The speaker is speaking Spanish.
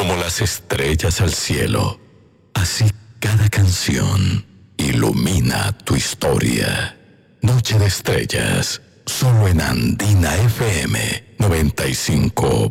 Como las estrellas al cielo, así cada canción ilumina tu historia. Noche de Estrellas, solo en Andina FM 95.1.